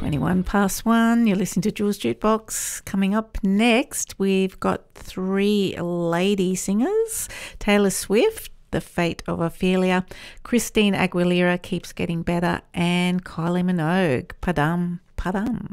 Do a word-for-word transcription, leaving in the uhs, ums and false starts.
twenty-one past one. You're listening to Jules Jukebox. Coming up next, we've got three lady singers. Taylor Swift, The Fate of Ophelia. Christine Aguilera, Keeps Getting Better. And Kylie Minogue, Padam Padam.